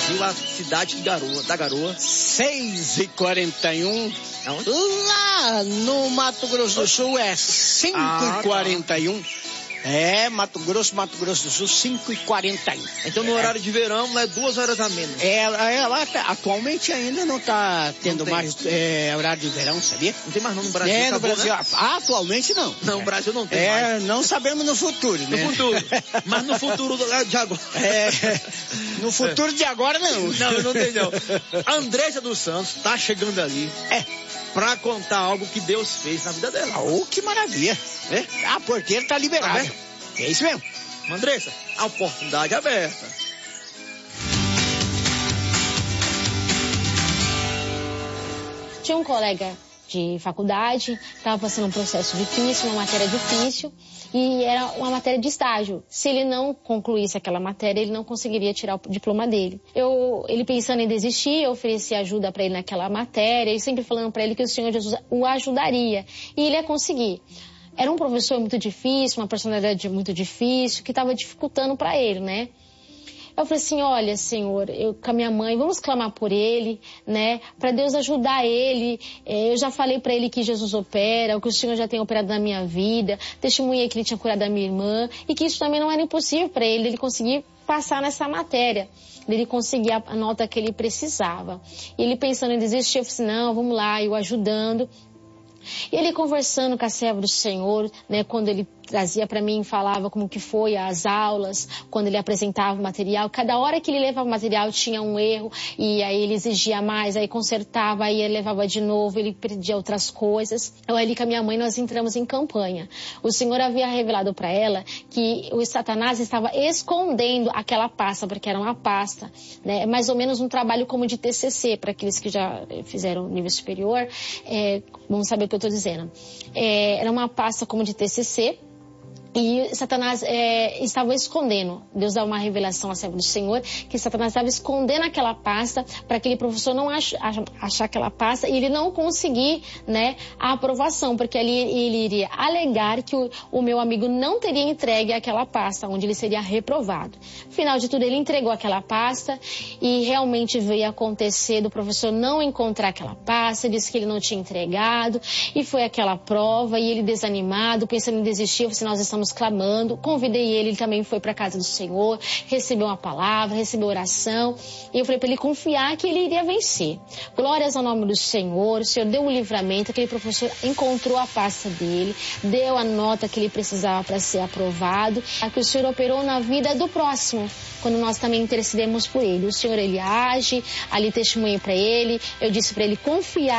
Brasil, a cidade da Garoa. 6h41. Lá no Mato Grosso do Sul é 5h41. É, Mato Grosso do Sul, 5h41. Então no horário de verão é 2 horas a menos. Lá atualmente ainda não está tendo mais horário de verão, sabia? Não tem mais não no Brasil. No Brasil, né? Atualmente não. Não, o Brasil não tem mais. Não sabemos no futuro, né? No futuro. Mas no futuro de agora. No futuro de agora não. Não tem não. A Andressa dos Santos tá chegando ali. Pra contar algo que Deus fez na vida dela. Que maravilha. A porteira tá liberada. É isso mesmo. Andressa, a oportunidade aberta. Tinha um colega de faculdade, estava passando um processo difícil, uma matéria difícil, e era uma matéria de estágio. Se ele não concluísse aquela matéria, ele não conseguiria tirar o diploma dele. Ele pensando em desistir, eu ofereci ajuda para ele naquela matéria, e sempre falando para ele que o Senhor Jesus o ajudaria, e ele ia conseguir. Era um professor muito difícil, uma personalidade muito difícil, que estava dificultando para ele, né? Eu falei assim, olha, Senhor, eu com a minha mãe, vamos clamar por ele, né? Para Deus ajudar ele. Eu já falei para ele que Jesus opera, que o Senhor já tem operado na minha vida. Testemunhei que ele tinha curado a minha irmã e que isso também não era impossível para ele conseguir passar nessa matéria. Ele conseguir a nota que ele precisava. E ele pensando em desistir, eu falei assim, não, vamos lá, eu ajudando. E ele conversando com a serva do Senhor, né, quando ele trazia para mim, falava como que foi as aulas, quando ele apresentava o material, cada hora que ele levava o material tinha um erro, e aí ele exigia mais, aí consertava, aí ele levava de novo, ele pedia outras coisas. Eu ali com a minha mãe, nós entramos em campanha. O Senhor havia revelado para ela que o Satanás estava escondendo aquela pasta, porque era uma pasta, né, mais ou menos um trabalho como de TCC, para aqueles que já fizeram nível superior, vamos saber o que eu estou dizendo. Era uma pasta como de TCC, e Satanás estava escondendo. Deus dá uma revelação à serva do Senhor que Satanás estava escondendo aquela pasta para aquele professor não achar aquela pasta e ele não conseguir, né, a aprovação, porque ali ele iria alegar que o meu amigo não teria entregue aquela pasta, onde ele seria reprovado. Final de tudo, ele entregou aquela pasta e realmente veio acontecer do professor não encontrar aquela pasta, disse que ele não tinha entregado e foi aquela prova e ele desanimado, pensando em desistir, eu falei assim, nós estamos clamando, convidei ele também foi para a casa do Senhor, recebeu uma palavra, recebeu oração, e eu falei para ele confiar que ele iria vencer. Glórias ao nome do Senhor, o Senhor deu um livramento, aquele professor encontrou a pasta dele, deu a nota que ele precisava para ser aprovado, que o Senhor operou na vida do próximo, quando nós também intercedemos por ele. O Senhor, ele age, ali testemunhei para ele, eu disse para ele confiar